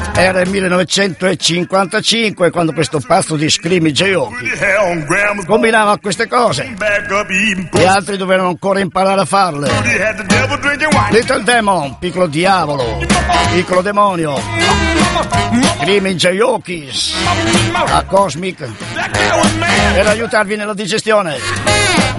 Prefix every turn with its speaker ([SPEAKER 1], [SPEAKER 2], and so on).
[SPEAKER 1] Era il 1955 quando questo pazzo di Screaming Jay Hawkins combinava queste cose. Gli altri dovevano ancora imparare a farle. Little Demon, piccolo diavolo, piccolo demonio, Screaming Jay Hawkins, a Cosmic, per aiutarvi nella digestione.